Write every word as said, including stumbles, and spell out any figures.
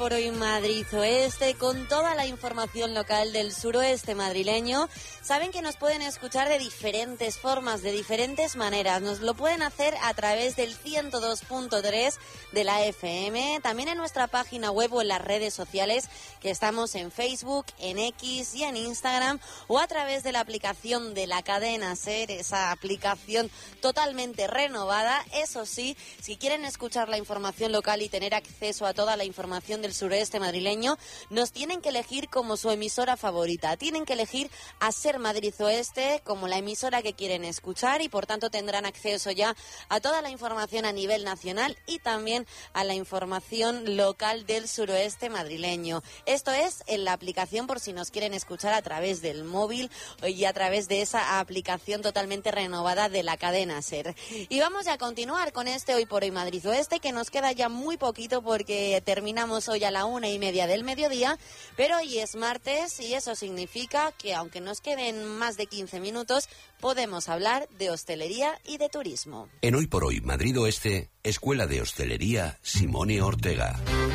Por hoy Madrid Oeste, con toda la información local del suroeste madrileño. Saben que nos pueden escuchar de diferentes formas, de diferentes maneras. Nos lo pueden hacer a través del ciento dos punto tres de la F M, también en nuestra página web o en las redes sociales, que estamos en Facebook, en X y en Instagram, o a través de la aplicación de la cadena SER, esa aplicación totalmente renovada. Eso sí, si quieren escuchar la información local y tener acceso a toda la información del sureste madrileño, nos tienen que elegir como su emisora favorita. Tienen que elegir a SER Madrid Oeste como la emisora que quieren escuchar y por tanto tendrán acceso ya a toda la información a nivel nacional y también a la información local del suroeste madrileño. Esto es en la aplicación, por si nos quieren escuchar a través del móvil y a través de esa aplicación totalmente renovada de la cadena SER. Y vamos a continuar con este Hoy por Hoy Madrid Oeste, que nos queda ya muy poquito porque terminamos hoy a la una y media del mediodía, pero hoy es martes y eso significa que aunque nos queden más de quince minutos, podemos hablar de hostelería y de turismo. En Hoy por Hoy Madrid Oeste, Escuela de Hostelería Simone Ortega.